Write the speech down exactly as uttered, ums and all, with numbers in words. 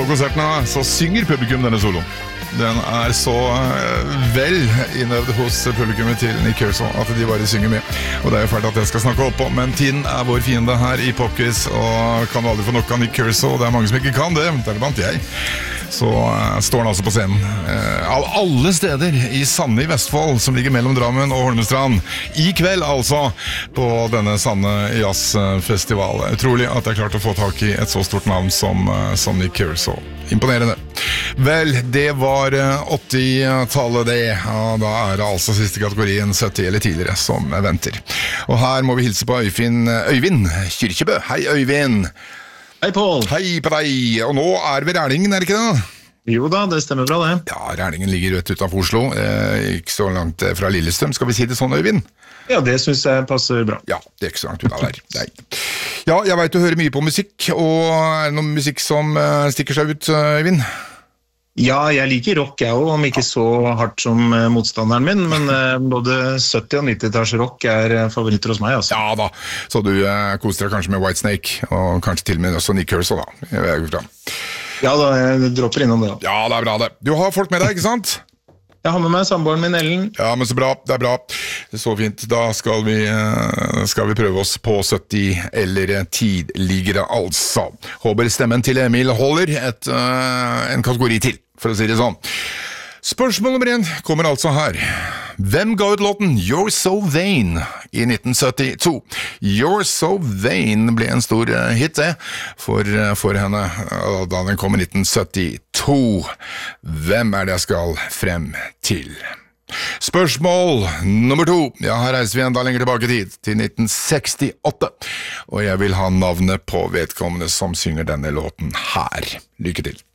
konsertene så synger publikum denne soloen. Den er så vel innøvd hos publikummet til Nick Kershaw at de bare synger med. Og det er jo fælt at jeg skal snakke opp på, men tiden er vår fiende her i Popquiz, og kan aldri få nok av Nick Kershaw. Det er mange som ikke kan det, deriblant jeg. Så uh, står han altså på scenen uh, av alle steder i Sande i Vestfold, som ligger mellom Drammen og Holmestrand, i kveld altså, på denne Sande jazzfestival. Utrolig at jeg klarte å få tak i et så stort navn som, uh, som Nick Kershaw. Imponerende. Vel, det var åttitallet det, og da er det altså siste kategorien sytti eller tidligere som venter. Og her må vi hilse på Øyvind, Øyvind Kyrkjebø. Hei Øyvind. Hei Pål. Hei på deg. Og nå er vi Rælingen, er det ikke det? Jo da, det stemmer bra det. Ja, Rælingen ligger rett utenfor Oslo, eh, ikke så langt fra Lillestrøm. Skal vi si det sånn, Øyvind? Ja, det synes jeg passer bra. Ja, det er ikke så langt unna der. Nei. Ja, jeg vet du hører mye på musikk, og er det noen musikk som uh, stikker seg ut, Øyvind? Ja, jeg liker rock jeg også, om ikke så hardt som uh, motstanderen min, men uh, både sytti- og nitti-talls rock er uh, favoritter hos meg, altså. Ja da, så du uh, koster deg kanskje med Whitesnake, og kanskje til og med også Nick Kershaw da. Jeg vet ikke. Ja da, jeg dropper innom det da. Ja, det er bra det. Du har folk med deg, ikke sant? Jeg har med meg samboeren min, Ellen. Ja, men så bra, det er bra. Så fint. Da skal vi, skal vi prøve oss på sytti eller tidligere, altså. Håper stemmen til Emil holder et, en kategori til, for å si det sånn. Spørsmål nummer én kommer altså her. Hvem ga ut låten You're So Vain i nitten syttito? You're So Vain ble en stor hit det, for, for henne da den kom i nitten syttito. Hvem er det jeg skal frem til? Spørsmål nummer to. Ja, her reiser vi enda lenger tilbake i tid, til nitten sekstiåtte. Og jeg vil ha navnet på vedkommende som synger denne låten her. Lykke til.